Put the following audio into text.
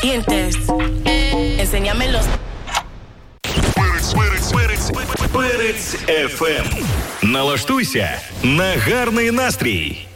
dientes. Enséñame los... Перець FM. Налаштуйся на гарний настрій.